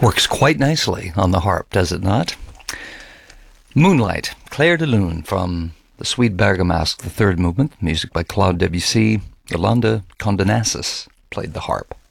Works quite nicely on the harp, does it not? Moonlight, Clair de Lune from the Suite Bergamasque, the third movement, music by Claude Debussy. Yolanda Condonassis played the harp.